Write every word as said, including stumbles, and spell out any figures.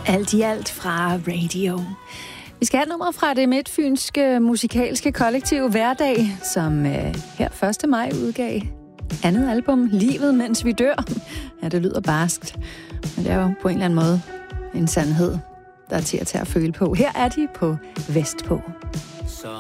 Alt i alt fra Radio. Vi skal have et nummer fra det midtfynske musikalske kollektiv Hverdag, som øh, her første maj udgav andet album, Livet mens vi dør. Ja, det lyder barskt, men det er jo på en eller anden måde en sandhed, der er til at tage at føle på. Her er de på Vestpå.